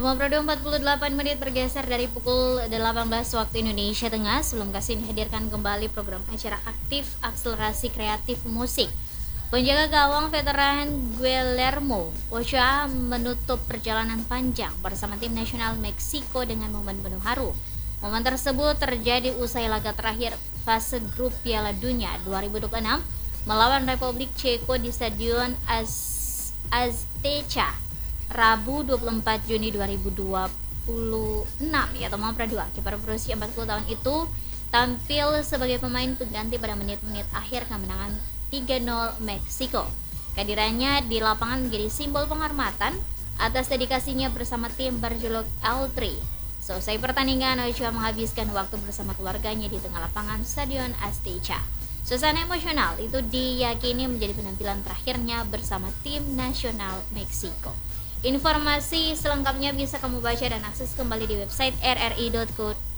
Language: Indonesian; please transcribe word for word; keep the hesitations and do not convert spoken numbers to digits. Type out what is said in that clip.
Temu Prodo empat puluh delapan menit bergeser dari pukul delapan belas waktu Indonesia Tengah. Sebelum kasih dihadirkan kembali program acara aktif akselerasi kreatif musik. Penjaga gawang veteran Guillermo Ochoa menutup perjalanan panjang bersama tim nasional Meksiko dengan momen penuh haru. Momen tersebut terjadi usai laga terakhir fase grup Piala Dunia dua ribu dua puluh enam melawan Republik Ceko di Stadion Az- Azteca Rabu dua puluh empat Juni dua ribu dua puluh enam. Ya, Tomang Pradua, kiper berusia empat puluh tahun itu tampil sebagai pemain pengganti pada menit-menit akhir kemenangan tiga nol Meksiko. Kehadirannya di lapangan menjadi simbol penghormatan atas dedikasinya bersama tim berjuluk El Tri. Selesai pertandingan, Ochoa menghabiskan waktu bersama keluarganya di tengah lapangan Stadion Azteca. Suasana emosional itu diyakini menjadi penampilan terakhirnya bersama tim nasional Meksiko. Informasi selengkapnya bisa kamu baca dan akses kembali di website r r i dot co